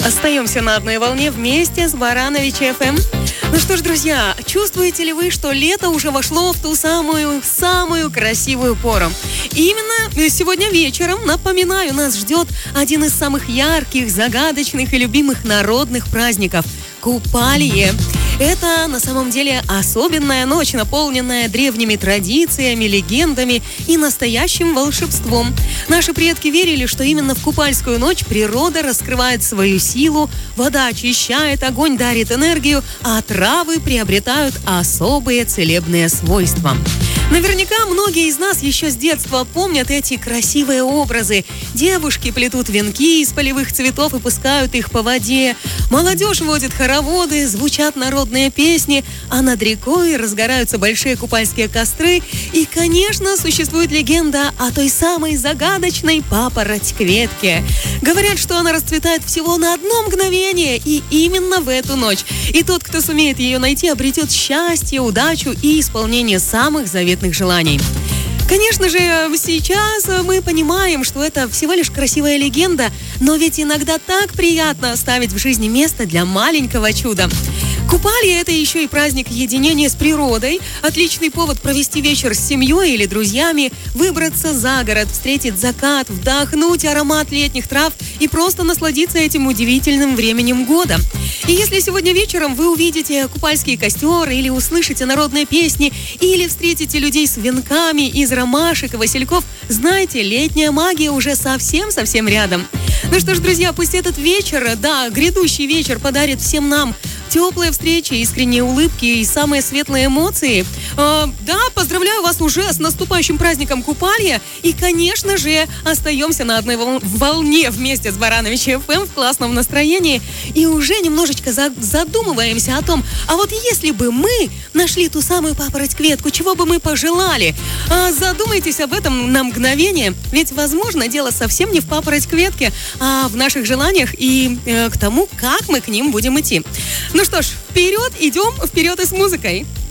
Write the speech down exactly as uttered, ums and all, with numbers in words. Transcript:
Остаемся на одной волне вместе с Баранович эф эм. Ну что ж, друзья, чувствуете ли вы, что лето уже вошло в ту самую-самую красивую пору? И именно сегодня вечером, напоминаю, нас ждет один из самых ярких, загадочных и любимых народных праздников – Купалье. Это на самом деле особенная ночь, наполненная древними традициями, легендами и настоящим волшебством. Наши предки верили, что именно в купальскую ночь природа раскрывает свою силу, вода очищает, огонь дарит энергию, а травы приобретают особые целебные свойства. Наверняка многие из нас еще с детства помнят эти красивые образы. Девушки плетут венки из полевых цветов и пускают их по воде. Молодежь водит хороводы, звучат народные песни, а над рекой разгораются большие купальские костры. И, конечно, существует легенда о той самой загадочной папороть-кветке. Говорят, что она расцветает всего на одно мгновение, и именно в эту ночь. И тот, кто сумеет ее найти, обретет счастье, удачу и исполнение самых заветных желаний. Конечно же, сейчас мы понимаем, что это всего лишь красивая легенда, но ведь иногда так приятно оставить в жизни место для маленького чуда. Купалье – это еще и праздник единения с природой, отличный повод провести вечер с семьей или друзьями, выбраться за город, встретить закат, вдохнуть аромат летних трав и просто насладиться этим удивительным временем года. И если сегодня вечером вы увидите купальский костер или услышите народные песни, или встретите людей с венками из ромашек и васильков, знайте, летняя магия уже совсем-совсем рядом. Ну что ж, друзья, пусть этот вечер, да, грядущий вечер подарит всем нам теплые встречи, искренние улыбки и самые светлые эмоции. Э, да, поздравляю вас уже с наступающим праздником Купалье. И, конечно же, остаемся на одной волне вместе с Баранович эф эм в классном настроении. И уже немножечко за- задумываемся о том, а вот если бы мы нашли ту самую папороть-кветку, чего бы мы пожелали? Э, задумайтесь об этом на мгновение. Ведь, возможно, дело совсем не в папороть-кветке, а в наших желаниях и э, к тому, как мы к ним будем идти. Ну что ж, вперед идем, вперед и с музыкой.